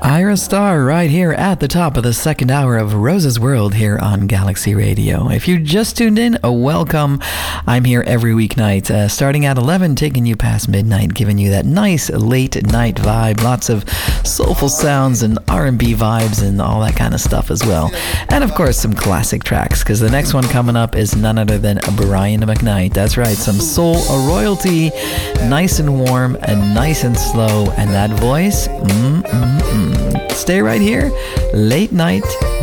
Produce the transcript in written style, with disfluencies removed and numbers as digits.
Ira Star right here at the top of the second hour of Rose's World here on Galaxy Radio. If you just tuned in, welcome. I'm here every weeknight, starting at 11, taking you past midnight, giving you that nice late night vibe, lots of soulful sounds and R&B vibes and all that kind of stuff as well. And of course, some classic tracks, because the next one coming up is none other than Brian McKnight. That's right, some soul royalty, nice and warm and nice and slow, and that voice, Stay right here, late night